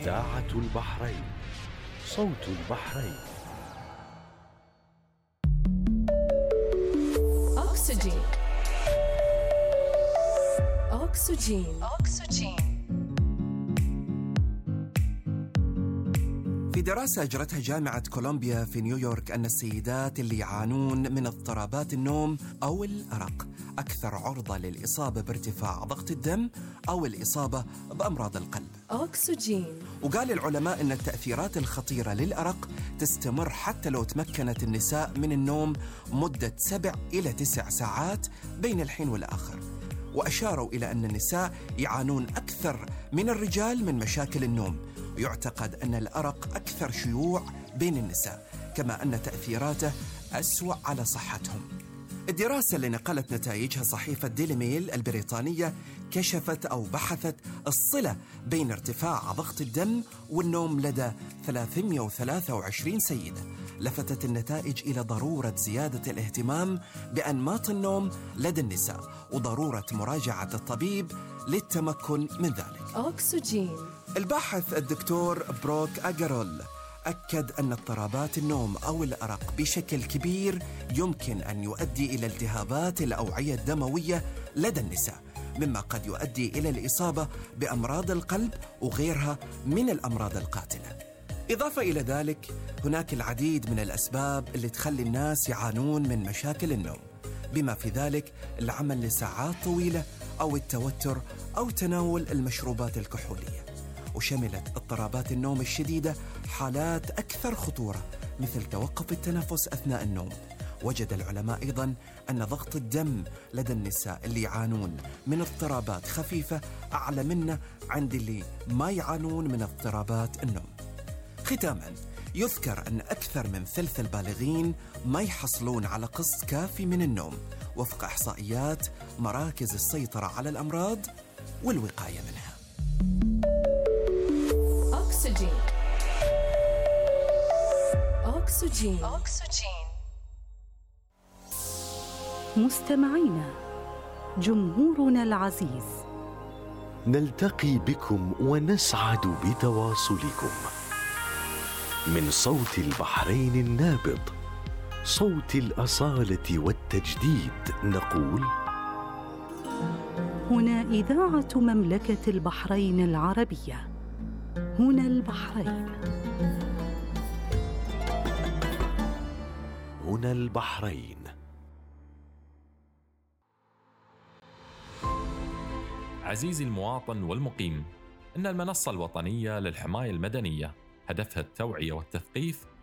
إذاعة البحرين، صوت البحرين. أكسجين. أكسجين. في دراسة أجرتها جامعة كولومبيا في نيويورك أن السيدات اللي يعانون من اضطرابات النوم أو الأرق أكثر عرضة للإصابة بارتفاع ضغط الدم أو الإصابة بأمراض القلب. أكسجين. وقال العلماء أن التأثيرات الخطيرة للأرق تستمر حتى لو تمكنت النساء من النوم مدة 7 إلى 9 ساعات بين الحين والآخر. وأشاروا إلى أن النساء يعانون أكثر من الرجال من مشاكل النوم، ويعتقد أن الأرق أكثر شيوع بين النساء، كما أن تأثيراته أسوأ على صحتهم. الدراسة اللي نقلت نتائجها صحيفة ديلي ميل البريطانية كشفت أو بحثت الصلة بين ارتفاع ضغط الدم والنوم لدى 323 سيدة. لفتت النتائج إلى ضرورة زيادة الاهتمام بأنماط النوم لدى النساء وضرورة مراجعة الطبيب للتمكن من ذلك. أكسجين. الباحث الدكتور بروك أجارول أكد أن اضطرابات النوم أو الأرق بشكل كبير يمكن أن يؤدي إلى التهابات الأوعية الدموية لدى النساء، مما قد يؤدي إلى الإصابة بأمراض القلب وغيرها من الأمراض القاتلة. إضافة إلى ذلك، هناك العديد من الأسباب اللي تخلي الناس يعانون من مشاكل النوم، بما في ذلك العمل لساعات طويلة أو التوتر أو تناول المشروبات الكحولية. وشملت اضطرابات النوم الشديدة حالات أكثر خطورة مثل توقف التنفس أثناء النوم. وجد العلماء أيضاً أن ضغط الدم لدى النساء اللي يعانون من اضطرابات خفيفة أعلى منه عند اللي ما يعانون من اضطرابات النوم. ختاماً، يذكر أن أكثر من ثلث البالغين ما يحصلون على قسط كافي من النوم، وفق إحصائيات مراكز السيطرة على الأمراض والوقاية منها. أكسجين. مستمعينا، جمهورنا العزيز، نلتقي بكم ونسعد بتواصلكم من صوت البحرين النابض، صوت الأصالة والتجديد. نقول: هنا إذاعة مملكة البحرين العربية، هنا البحرين، هنا البحرين. عزيزي المواطن والمقيم، إن المنصة الوطنية للحماية المدنية هدفها التوعية والتثقيف